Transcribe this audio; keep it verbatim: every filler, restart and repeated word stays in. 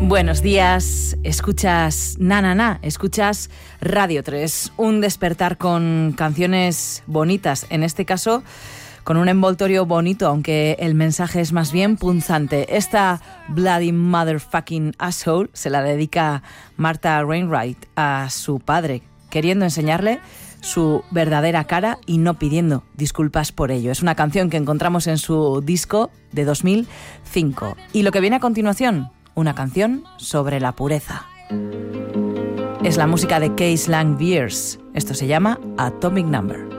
Buenos días, escuchas Na Na Na, escuchas Radio tres, un despertar con canciones bonitas, en este caso con un envoltorio bonito, aunque el mensaje es más bien punzante. Esta Bloody Motherfucking Asshole se la dedica Martha Wainwright a su padre, queriendo enseñarle su verdadera cara y no pidiendo disculpas por ello. Es una canción que encontramos en su disco de dos mil cinco. Y lo que viene a continuación, una canción sobre la pureza. Es la música de Kees Lang Beers. Esto se llama Atomic Number.